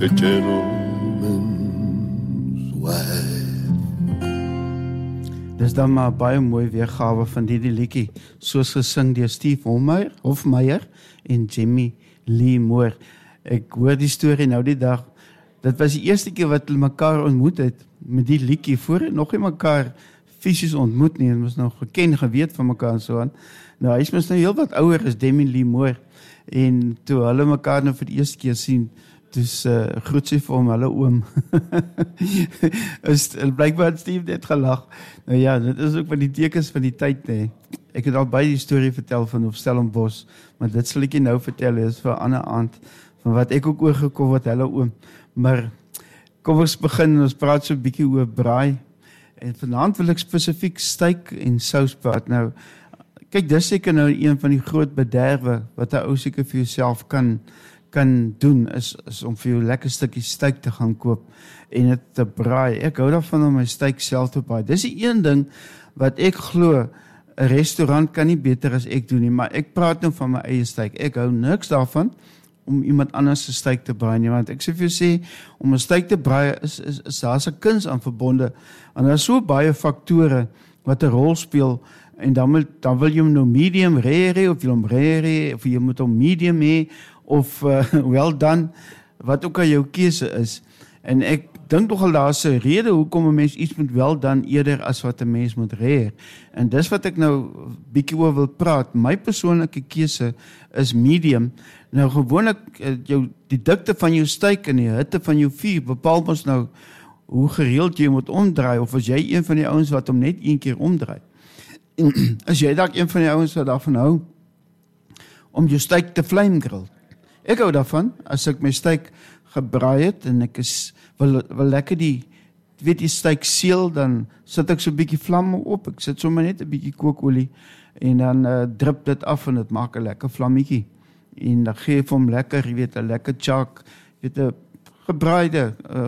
a gentleman's wife. Dis dan maar baie mooi weergawe van die liedjie, soos gesing deur Steve Hofmeyer en Jimmy Lee Moore. Ek hoor die storie nou die dag. Dit was die eerste keer wat hulle mekaar ontmoet het met die liedjie, voor nog nie mekaar fisies ontmoet nie, en was nog geken geweet van mekaar en so aan. Nou, hy is mos nou heel wat ouer as Demi Lee Moore, en toe hulle mekaar nou vir die eerste keer sien, dus groet sy vir hom, hulle oom. Blijkbaar het Steve net gelag. Nou ja, dit is ook van die tekens van die tyd, nee. Ek het al baie die storie vertel van op Stellenbosch, maar dit sal ek jy nou vertel, is vir 'n ander aand, van wat ek ook oorgekom wat hulle oom. Maar kom ons begin, ons praat so 'n bietjie oor braai. En vanaand wil ek spesifiek steak en sous praat. Nou, kyk, dis seker nou een van die groot bederwe wat 'n ou seker vir jouself kan doen, is om vir jou lekker stukkie steak te gaan koop en dit te braai. Ek hou daarvan om my steak self te braai. Dis die een ding wat ek glo, 'n restaurant kan nie beter as ek doen nie, maar ek praat nou van my eie steak. Ek hou niks daarvan om iemand anders se steak te braai nie, want ek sê vir jou sê, om 'n steak te braai is daar's 'n kuns aan verbonde, en daar is so baie faktore wat 'n rol speel, en dan wil jy hom nou medium rare, of jy hom rare, of jy moet hom medium hê, of well done, wat ook al jou keuse is. En ek dink nogal daar's 'n rede hoekom 'n mens iets moet well done eerder as wat 'n mens moet rare. En dis wat ek nou bietjie oor wil praat. My persoonlike keuse is medium. Nou gewoonlik die dikte van jou steak en die hitte van jou vuur bepaal mos nou hoe gereeld jy moet omdraai, of as jy een van die ouens wat hom net een keer omdraai. As jy dalk een van die ouens wat daarvan hou om jou steak te flame grill. Ek hou daarvan, as ek my steak gebraai het en ek wil lekker die steak seel, dan sit ek so 'n bietjie vlam op. Ek sit sommer net 'n bietjie kookolie en dan drip dit af en dit maak 'n lekker vlammetjie. En dan gee ek hom lekker, 'n lekker chak, 'n gebraaide